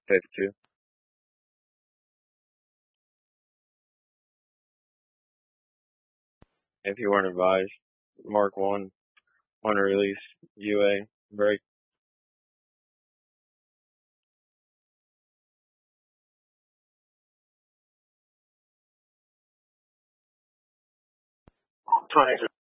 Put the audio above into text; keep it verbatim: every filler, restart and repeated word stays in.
fifty-two. If you weren't advised, Mark one, on release, U A, break. twenty-two.